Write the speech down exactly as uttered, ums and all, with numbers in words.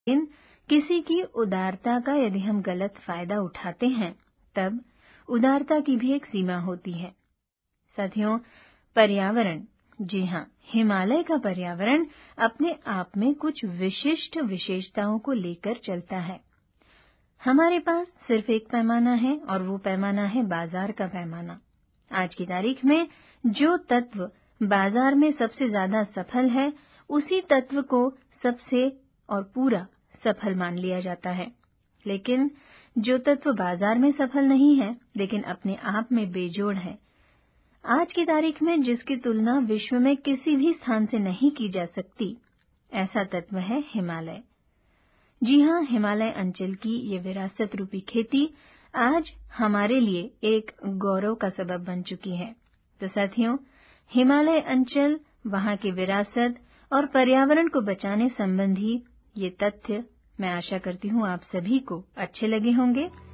लेकिन किसी की उदारता का यदि हम गलत फायदा उठाते हैं, तब उदारता की भी एक सीमा होती है। साथियों, पर्यावरण, जी हाँ, हिमालय का पर्यावरण अपने आप में कुछ विशिष्ट विशेषताओं को लेकर चलता है। हमारे पास सिर्फ एक पैमाना है और वो पैमाना है बाजार का पैमाना। आज की तारीख में जो तत्व बाजार में सबसे ज्यादा सफल है, उसी तत्व को सबसे और पूरा सफल मान लिया जाता है। लेकिन जो तत्व बाजार में सफल नहीं है, लेकिन अपने आप में बेजोड़ है, आज की तारीख में जिसकी तुलना विश्व में किसी भी स्थान से नहीं की जा सकती, ऐसा तत्व है हिमालय। जी हाँ, हिमालय अंचल की ये विरासत रूपी खेती आज हमारे लिए एक गौरव का सबब बन चुकी है। तो साथियों, हिमालय अंचल, वहाँ की विरासत और पर्यावरण को बचाने संबंधी ये तथ्य मैं आशा करती हूँ आप सभी को अच्छे लगे होंगे।